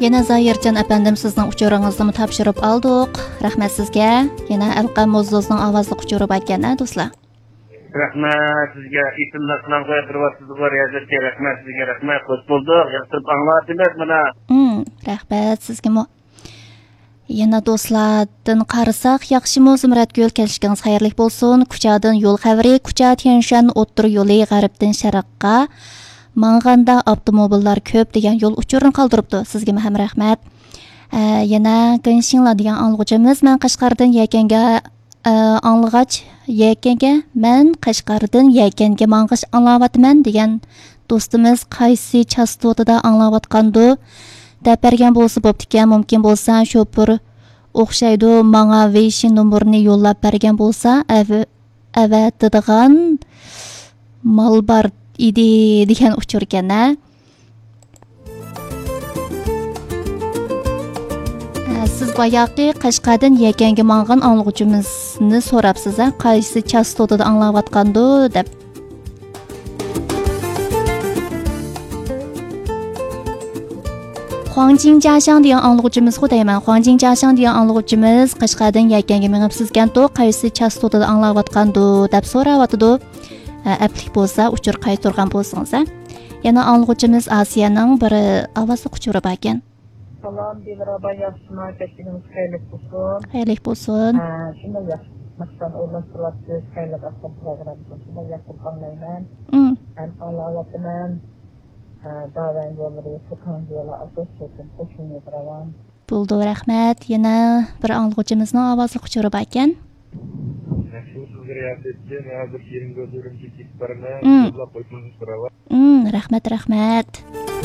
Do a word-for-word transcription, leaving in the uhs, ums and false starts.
Yana Zahirjon apandim sizning uchuringizni topshirib oldik. Rahmat sizga. Yana Alqam Mo'zzozning ovozli uchirib aytgan do'stlar. Rahmat sizga. Isimlar bilan qo'ydiribsiz bor yazatga rahmat sizga rahmat. Xo'sh bo'ldik. Yaxshilab anglatdingiz mana. Hmm, rahmat sizga. Yana do'stlardan qarasak, yaxshimi Zumradgul kelishgingiz xayrli bo'lsin. Kuchadan yo'l xavri, Kucha Tianshan o'ttir yo'li g'arbdan sharqqa manganda avtomobillar ko'p degan yo'l uchurini qoldiribdi. Sizga ham rahmat. Yana Genshinla degan anglovchimiz men Qashqardan Yakanga anglag'ach Yakanga men Qashqardan Yakanga mang'ish anglayapman degan do'stimiz qaysi chastotada anglayotgandi deb bergan bo'lsa bo'pti ekan. Mumkin bo'lsa shoför o'xshaydi menga Vision nomerini yo'llab bergan bo'lsa avatadigan malbar idi degan uchur ekan-a. Siz boyaqi Qashqardan Yakanga mang'an anglag'uchimizni so'rabsiz, qaysi chastotada anglayotgandi deb. Huangjing Jiashang degan anglag'uchimiz xudayman. Huangjing Jiashang degan anglag'uchimiz Qashqardan Yakanga mengibsizgan-to qaysi chastotada anglayotgandi deb so'rayotdi. Aplik bo'lsa uchur qaytargan bo'lsangiz. Yana anglag'uchimiz Asiyaning bir ovozli uchirib ekan. Salom, Dilraba yaxshimi? Kechigimiz xayrli bo'lsin. Xayrli bo'lsin. Ha, shunday yaxshi. Masalan, o'ylashtirasiz, xayrli asab programmasi shunday yaxshi qilmayman. Hmm. Men anglayapman. Davran yo'lları sıkan yo'la asosiyatdan qo'shimni qiraman. Bo'ldi, rahmat. Yana bir anglag'uchimizning ovozli uchirib ekan. Hmm, rahmat, rahmat.